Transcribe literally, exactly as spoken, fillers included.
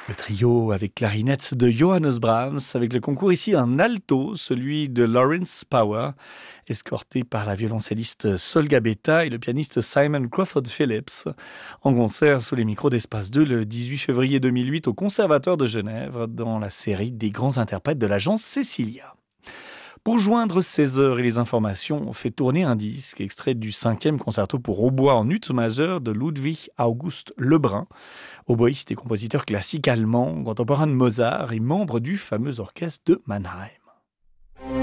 Le trio avec clarinette de Johannes Brahms, avec le concours ici en alto, celui de Lawrence Power, escorté par la violoncelliste Sol Gabetta et le pianiste Simon Crawford Phillips, en concert sous les micros d'Espace deux le dix-huit février deux mille huit au Conservatoire de Genève, dans la série des grands interprètes de l'agence Cecilia. Pour joindre ces heures et les informations, on fait tourner un disque extrait du cinquième concerto pour hautbois en ut majeur de Ludwig August Lebrun, oboïste et compositeur classique allemand, contemporain de Mozart et membre du fameux orchestre de Mannheim.